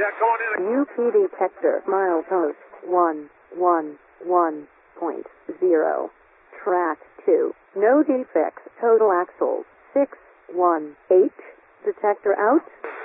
UP detector milepost 111.0. Track 2. No defects. Total axles 618. Detector out.